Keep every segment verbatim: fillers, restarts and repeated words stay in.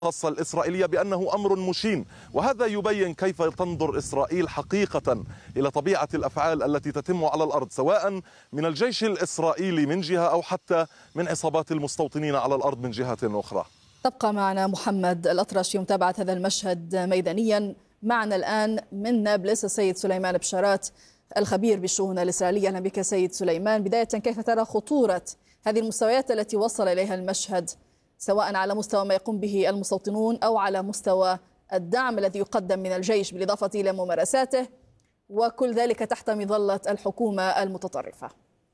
الخاصة الإسرائيلية بأنه أمر مشين، وهذا يبين كيف تنظر إسرائيل حقيقة إلى طبيعة الأفعال التي تتم على الأرض، سواء من الجيش الإسرائيلي من جهة أو حتى من عصابات المستوطنين على الأرض من جهة أخرى. تبقى معنا محمد الأطرش لمتابعة هذا المشهد ميدانيا. معنا الآن من نابلس السيد سليمان بشارات الخبير بالشؤون الإسرائيلية. أهلا بك سيد سليمان. بداية، كيف ترى خطورة هذه المستويات التي وصل إليها المشهد، سواء على مستوى ما يقوم به المستوطنون أو على مستوى الدعم الذي يقدم من الجيش بالإضافة إلى ممارساته، وكل ذلك تحت مظلة الحكومة المتطرفة؟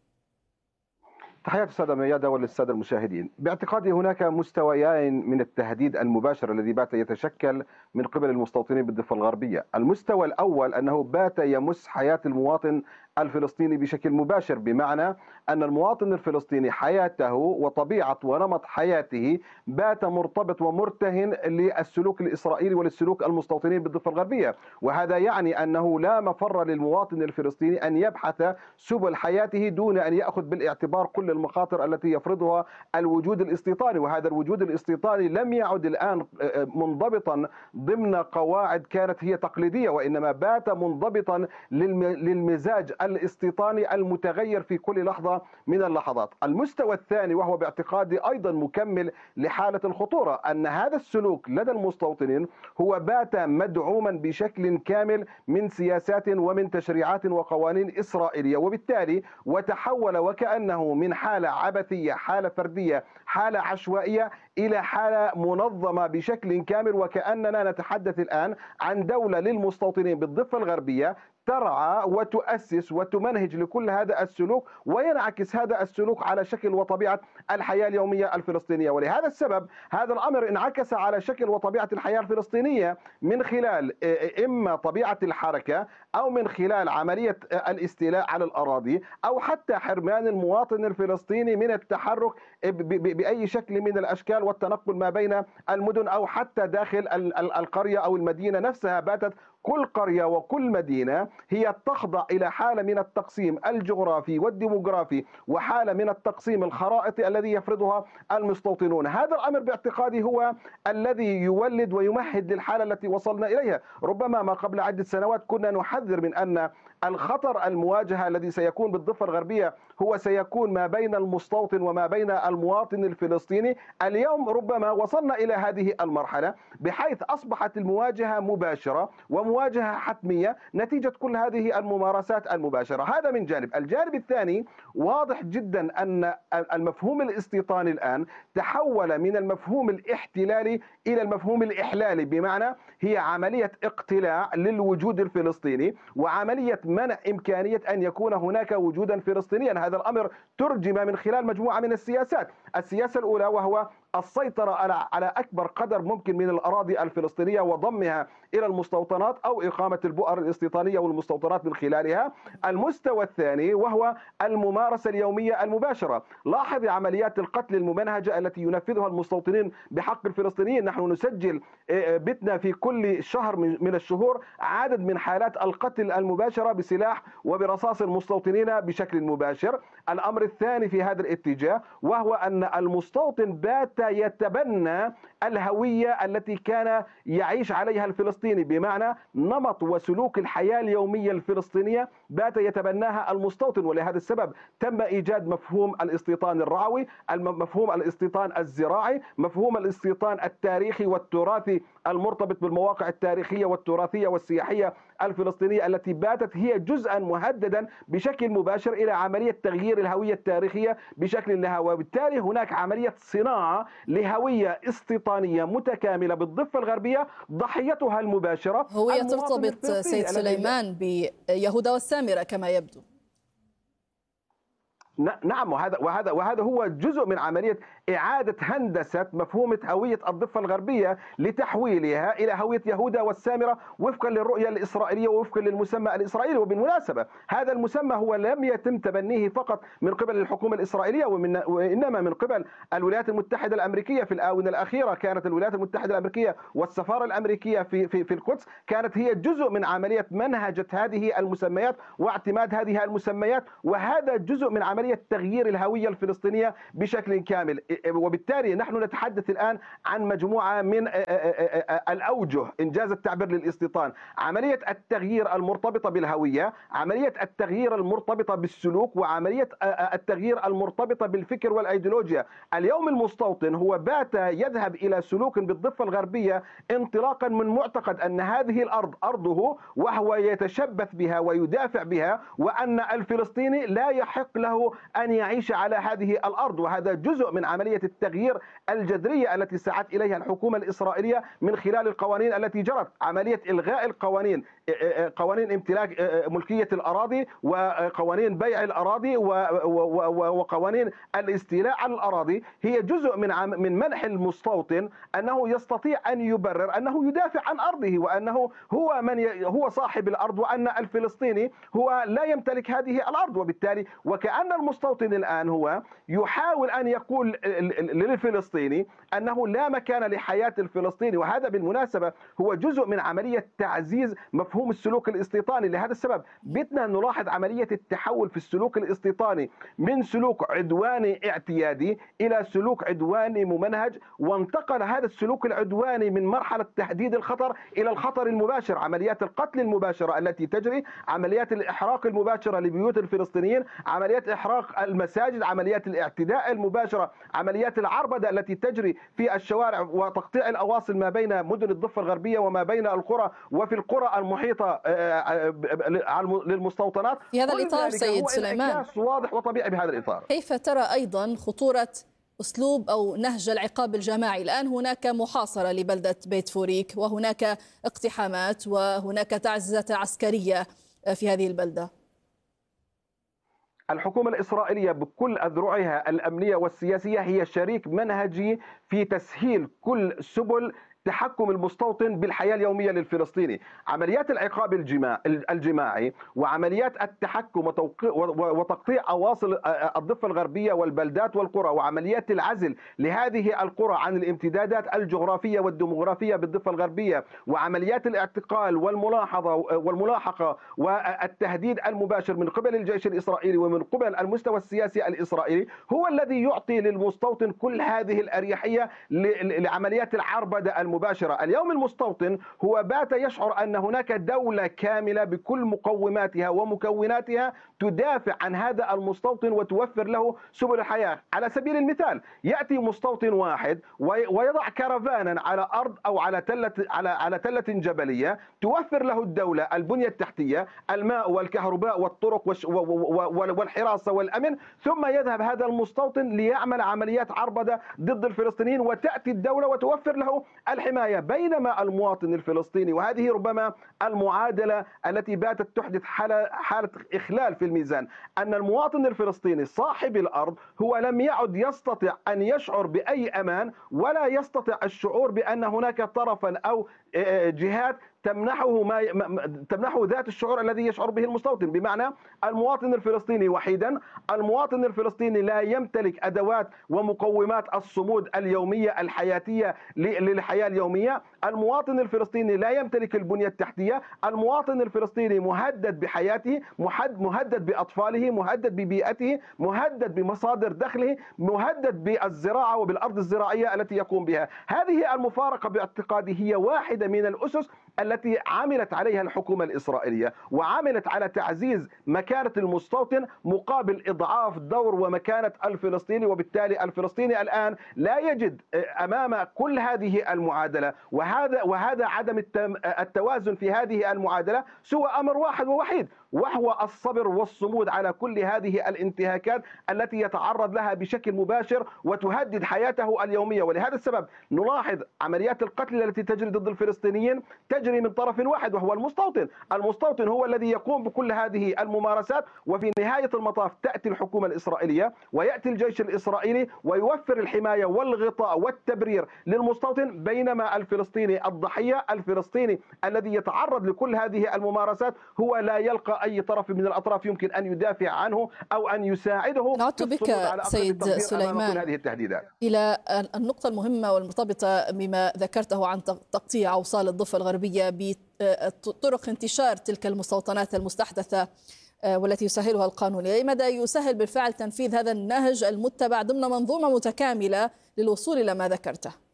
تحياتي السادة ميادة وللسادة المشاهدين. باعتقادي هناك مستويين من التهديد المباشر الذي بات يتشكل من قبل المستوطنين بالضفة الغربية. المستوى الأول أنه بات يمس حياة المواطن الفلسطيني بشكل مباشر، بمعنى أن المواطن الفلسطيني حياته وطبيعة ونمط حياته بات مرتبط ومرتهن للسلوك الإسرائيلي وللسلوك المستوطنين بالضفة الغربية، وهذا يعني أنه لا مفر للمواطن الفلسطيني أن يبحث سبل حياته دون أن يأخذ بالاعتبار كل المخاطر التي يفرضها الوجود الاستيطاني. وهذا الوجود الاستيطاني لم يعد الآن منضبطا ضمن قواعد كانت هي تقليدية، وإنما بات منضبطا للمزاج الاستيطاني المتغير في كل لحظة من اللحظات. المستوى الثاني، وهو باعتقادي أيضا مكمل لحالة الخطورة، أن هذا السلوك لدى المستوطنين هو بات مدعوما بشكل كامل من سياسات ومن تشريعات وقوانين إسرائيلية، وبالتالي وتحول وكأنه من حالة عبثية، حالة فردية، حالة عشوائية، إلى حالة منظمة بشكل كامل، وكأننا نتحدث الآن عن دولة للمستوطنين بالضفة الغربية ترعى وتؤسس وتمنهج لكل هذا السلوك، وينعكس هذا السلوك على شكل وطبيعة الحياة اليومية الفلسطينية. ولهذا السبب هذا الأمر انعكس على شكل وطبيعة الحياة الفلسطينية من خلال إما طبيعة الحركة أو من خلال عملية الاستيلاء على الأراضي، أو حتى حرمان المواطن الفلسطيني من التحرك بأي شكل من الأشكال والتنقل ما بين المدن أو حتى داخل القرية أو المدينة نفسها. باتت كل قرية وكل مدينة هي تخضع إلى حالة من التقسيم الجغرافي والديموغرافي وحالة من التقسيم الخرائطي الذي يفرضها المستوطنون. هذا الأمر باعتقادي هو الذي يولد ويمهد للحالة التي وصلنا إليها. ربما ما قبل عدة سنوات كنا نحذر من أن الخطر المواجهة الذي سيكون بالضفة الغربية هو سيكون ما بين المستوطن وما بين المواطن الفلسطيني. اليوم ربما وصلنا إلى هذه المرحلة بحيث أصبحت المواجهة مباشرة ومواجهة حتمية نتيجة كل هذه الممارسات المباشرة. هذا من جانب. الجانب الثاني، واضح جدا أن المفهوم الاستيطاني الآن تحول من المفهوم الاحتلالي إلى المفهوم الإحلالي، بمعنى هي عملية اقتلاع للوجود الفلسطيني وعملية منع إمكانية أن يكون هناك وجودا فلسطينيا. هذا الأمر ترجم من خلال مجموعة من السياسات. السياسة الأولى وهو السيطرة على على أكبر قدر ممكن من الأراضي الفلسطينية وضمها إلى المستوطنات أو إقامة البؤر الاستيطانية والمستوطنات من خلالها. المستوى الثاني وهو الممارسة اليومية المباشرة. لاحظ عمليات القتل الممنهجة التي ينفذها المستوطنين بحق الفلسطينيين. نحن نسجل بتنا في كل شهر من الشهور عدد من حالات القتل المباشرة بسلاح وبرصاص المستوطنين بشكل مباشر. الأمر الثاني في هذا الاتجاه وهو أن المستوطن بات يتبنى الهوية التي كان يعيش عليها الفلسطيني، بمعنى نمط وسلوك الحياة اليومية الفلسطينية بات يتبناها المستوطن. ولهذا السبب تم إيجاد مفهوم الاستيطان الرعوي، مفهوم الاستيطان الزراعي، مفهوم الاستيطان التاريخي والتراثي المرتبط بالمواقع التاريخية والتراثية والسياحية الفلسطينية التي باتت هي جزءا مهددا بشكل مباشر إلى عملية تغيير الهوية التاريخية بشكل لها. وبالتالي هناك عملية صناعة لهوية استيطانية متكاملة بالضفة الغربية ضحيتها المباشرة هوية ترتبط سيد سليمان بيهوذا والسامرة كما يبدو. نعم، وهذا وهذا وهذا هو جزء من عملية إعادة هندسة مفهوم هوية الضفة الغربية لتحويلها إلى هوية يهوذا والسامرة وفقا للرؤية الإسرائيلية ووفقا للمسمى الإسرائيلي. وبالمناسبة هذا المسمى هو لم يتم تبنيه فقط من قبل الحكومة الإسرائيلية ومن وإنما من قبل الولايات المتحدة الأمريكية. في الآونة الأخيرة كانت الولايات المتحدة الأمريكية والسفارة الأمريكية في في في القدس كانت هي جزء من عملية منهجة هذه المسميات واعتماد هذه المسميات، وهذا جزء من عملية تغيير الهوية الفلسطينية بشكل كامل. وبالتالي نحن نتحدث الآن عن مجموعة من الأوجه إنجاز التعبير للاستيطان. عملية التغيير المرتبطة بالهوية، عملية التغيير المرتبطة بالسلوك، وعملية التغيير المرتبطة بالفكر والأيديولوجيا. اليوم المستوطن هو بات يذهب إلى سلوك بالضفة الغربية انطلاقا من معتقد أن هذه الأرض أرضه وهو يتشبث بها ويدافع بها، وأن الفلسطيني لا يحق له أن يعيش على هذه الأرض. وهذا جزء من عملية التغيير الجذرية التي سعت إليها الحكومة الإسرائيلية من خلال القوانين التي جرت، عملية إلغاء القوانين، قوانين امتلاك ملكية الأراضي وقوانين بيع الأراضي وقوانين الاستيلاء على الأراضي، هي جزء من من منح المستوطن أنه يستطيع أن يبرر أنه يدافع عن أرضه، وأنه هو من هو صاحب الأرض، وأن الفلسطيني هو لا يمتلك هذه الأرض. وبالتالي وكأن المستوطن الآن هو يحاول أن يقول للفلسطيني أنه لا مكان لحياة الفلسطيني. وهذا بالمناسبة هو جزء من عملية تعزيز مفهوم السلوك الاستيطاني. لهذا السبب بدنا نلاحظ عملية التحول في السلوك الاستيطاني من سلوك عدواني اعتيادي إلى سلوك عدواني ممنهج، وانتقل هذا السلوك العدواني من مرحلة تحديد الخطر إلى الخطر المباشر. عمليات القتل المباشرة التي تجري، عمليات الإحراق المباشرة لبيوت الفلسطينيين، عمليات إحراق المساجد، عمليات الاعتداء المباشرة، عمليات العربدة التي تجري في الشوارع وتقطيع الأواصل ما بين مدن الضفة الغربية وما بين القرى وفي القرى المحيطة للمستوطنات. في هذا الإطار سيد سليمان، واضح وطبيعي بهذا الإطار، كيف ترى أيضا خطورة أسلوب أو نهج العقاب الجماعي؟ الآن هناك محاصرة لبلدة بيت فوريك، وهناك اقتحامات، وهناك تعزيزات عسكرية في هذه البلدة. الحكومة الإسرائيلية بكل أذرعها الأمنية والسياسية هي شريك منهجي في تسهيل كل سبل تحكم المستوطن بالحياة اليومية للفلسطيني. عمليات العقاب الجماعي وعمليات التحكم وتقطيع أواصل الضفة الغربية والبلدات والقرى، وعمليات العزل لهذه القرى عن الامتدادات الجغرافية والديمغرافية بالضفة الغربية، وعمليات الاعتقال والملاحظة والملاحقة والتهديد المباشر من قبل الجيش الإسرائيلي ومن قبل المستوى السياسي الإسرائيلي، هو الذي يعطي للمستوطن كل هذه الأريحية لعمليات العربدة المباشرة. اليوم المستوطن هو بات يشعر أن هناك دولة كاملة بكل مقوماتها ومكوناتها تدافع عن هذا المستوطن وتوفر له سبل الحياة. على سبيل المثال يأتي مستوطن واحد ويضع كرفانا على أرض أو على تلة على على تلة جبلية توفر له الدولة البنية التحتية، الماء والكهرباء والطرق والحراسة والأمن، ثم يذهب هذا المستوطن ليعمل عمليات عربدة ضد الفلسطينيين، وتأتي الدولة وتوفر له الحماية. بينما المواطن الفلسطيني، وهذه ربما المعادلة التي باتت تحدث حالة, حالة إخلال في الميزان، أن المواطن الفلسطيني صاحب الأرض هو لم يعد يستطيع أن يشعر بأي أمان، ولا يستطيع الشعور بأن هناك طرفا أو جهات تمنحه ما تمنحه ذات الشعور الذي يشعر به المستوطن. بمعنى المواطن الفلسطيني وحيدا، المواطن الفلسطيني لا يمتلك أدوات ومقومات الصمود اليومية الحياتية للحياة اليومية، المواطن الفلسطيني لا يمتلك البنية التحتية، المواطن الفلسطيني مهدد بحياته، مهدد بأطفاله، مهدد ببيئته، مهدد بمصادر دخله، مهدد بالزراعة وبالأرض الزراعية التي يقوم بها. هذه المفارقة باعتقادي هي واحدة من الأسس التي عملت عليها الحكومة الإسرائيلية، وعملت على تعزيز مكانة المستوطن مقابل إضعاف دور ومكانة الفلسطيني. وبالتالي الفلسطيني الآن لا يجد أمام كل هذه المعادلة وهذا وهذا عدم التوازن في هذه المعادلة سوى أمر واحد ووحيد، وهو الصبر والصمود على كل هذه الانتهاكات التي يتعرض لها بشكل مباشر وتهدد حياته اليومية. ولهذا السبب نلاحظ عمليات القتل التي تجري ضد الفلسطينيين تجري من طرف واحد وهو المستوطن. المستوطن هو الذي يقوم بكل هذه الممارسات، وفي نهاية المطاف تأتي الحكومة الإسرائيلية ويأتي الجيش الإسرائيلي ويوفر الحماية والغطاء والتبرير للمستوطن، بينما الفلسطيني الضحية، الفلسطيني الذي يتعرض لكل هذه الممارسات، هو لا يلقى أي طرف من الأطراف يمكن أن يدافع عنه أو أن يساعده. نعود بك سيد سليمان هذه التهديدات إلى النقطة المهمة والمرتبطة بما ذكرته عن تقطيع أوصال الضفة الغربية بطرق انتشار تلك المستوطنات المستحدثة والتي يسهلها القانون. إلى مدى يسهل بالفعل تنفيذ هذا النهج المتبع ضمن منظومة متكاملة للوصول إلى ما ذكرته؟